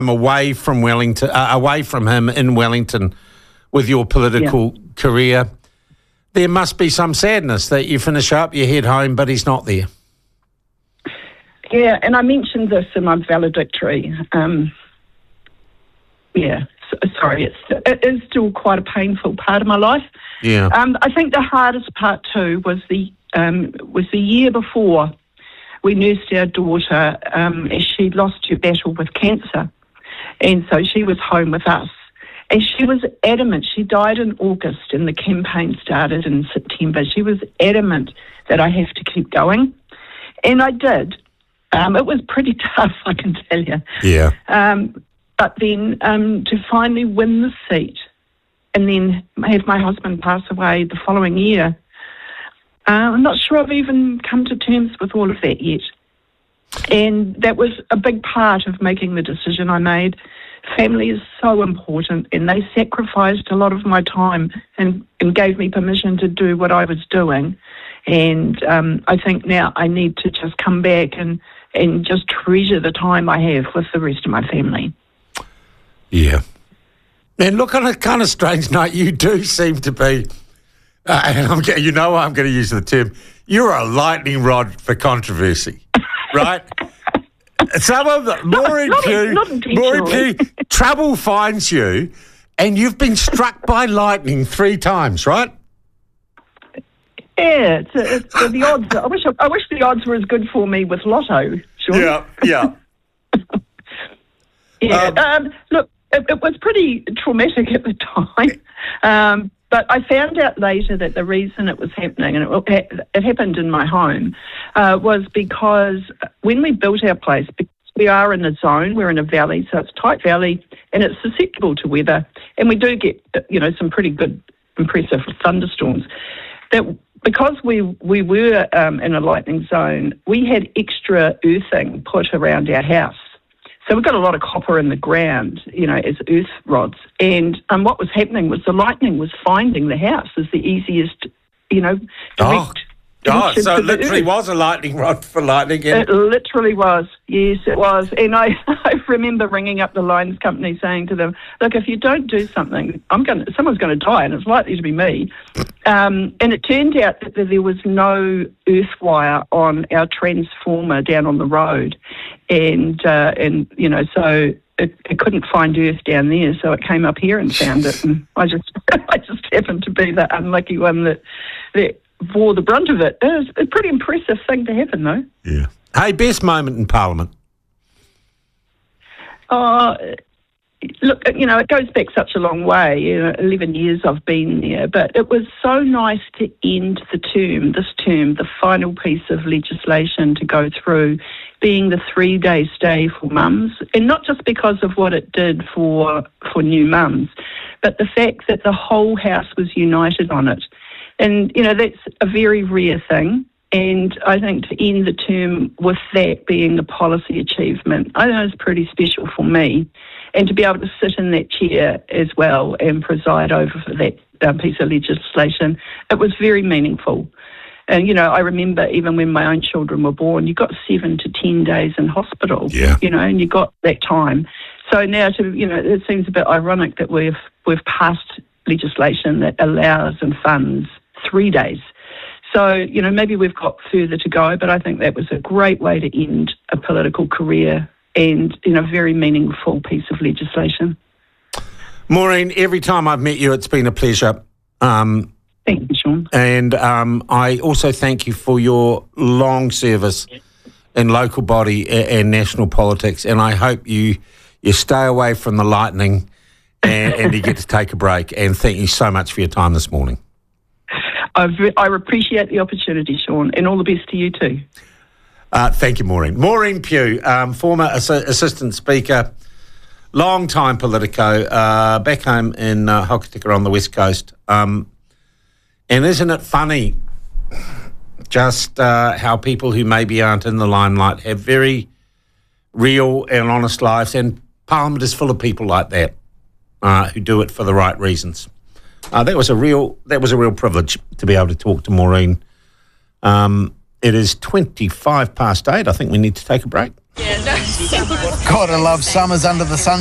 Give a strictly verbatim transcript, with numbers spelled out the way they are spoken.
away from Wellington, uh, away from him in Wellington with your political yeah. career, there must be some sadness that you finish up, you head home, but he's not there. Yeah, and I mentioned this in my valedictory. Um, yeah, so, sorry, it's, it is still quite a painful part of my life. Yeah. Um, I think the hardest part too was the um, was the year before we nursed our daughter um, as she lost her battle with cancer, and so she was home with us. And she was adamant. She died in August, and the campaign started in September. She was adamant that I have to keep going, and I did. Um, it was pretty tough, I can tell you. Yeah. Um, but then um, to finally win the seat and then have my husband pass away the following year, uh, I'm not sure I've even come to terms with all of that yet. And that was a big part of making the decision I made. Family is so important, and they sacrificed a lot of my time and, and gave me permission to do what I was doing. And um, I think now I need to just come back and, and just treasure the time I have with the rest of my family. Yeah. And look, on a kind of strange note, you do seem to be, uh, and I'm, you know I'm going to use the term, you're a lightning rod for controversy, right? Some of the, Maureen Pugh, Maureen Pugh, trouble finds you, and you've been struck by lightning three times, right? Yeah, it's, it's uh, the odds. I wish I wish the odds were as good for me with Lotto. Sure. Yeah, yeah, yeah. Um, um, look, it, it was pretty traumatic at the time, um, but I found out later that the reason it was happening, and it, it happened in my home, uh, was because when we built our place, we are in a zone, we're in a valley, so it's a tight valley, and it's susceptible to weather, and we do get, you know, some pretty good, impressive thunderstorms. That because we we were um, in a lightning zone, we had extra earthing put around our house. So we've got a lot of copper in the ground, you know, as earth rods. And um, what was happening was the lightning was finding the house as the easiest, you know, direct. Oh, oh so it literally was a lightning rod for lightning. It literally was. Yes, it was. And I, I remember ringing up the lines company saying to them, look, if you don't do something, I'm going to, someone's going to die, and it's likely to be me. Um, and it turned out that there was no earth wire on our transformer down on the road. And, uh, and you know, so it, it couldn't find earth down there, so it came up here and found it. And I just I just happened to be the unlucky one that, that bore the brunt of it. It was a pretty impressive thing to happen, though. Yeah. Hey, best moment in Parliament? Uh, look, you know, it goes back such a long way. You know, eleven years I've been there, but it was so nice to end the term, this term, the final piece of legislation to go through, being the three-day stay for mums, and not just because of what it did for for new mums, but the fact that the whole House was united on it. And, you know, that's a very rare thing. And I think to end the term with that being a policy achievement, I know it's pretty special for me. And to be able to sit in that chair as well and preside over for that uh, piece of legislation, it was very meaningful. And, you know, I remember even when my own children were born, you got seven to ten days in hospital, yeah. you know, and you got that time. So now, to you know, it seems a bit ironic that we've we've passed legislation that allows and funds three days. So, you know, maybe we've got further to go, but I think that was a great way to end a political career and, you know, very meaningful piece of legislation. Maureen, every time I've met you, it's been a pleasure. Um, thank you, Sean. And um, I also thank you for your long service in local body and national politics, and I hope you you stay away from the lightning and, and you get to take a break. And thank you so much for your time this morning. I've, I appreciate the opportunity, Sean, and all the best to you too. Uh, thank you, Maureen. Maureen Pugh, um, former ass- Assistant Speaker, long-time Politico, uh, back home in uh, Hokitika on the West Coast. Um, and isn't it funny just uh, how people who maybe aren't in the limelight have very real and honest lives, and Parliament is full of people like that uh, who do it for the right reasons. Uh, that was a real that was a real privilege to be able to talk to Maureen. Um, it is twenty-five past eight. I think we need to take a break. Gotta love summers under the sun.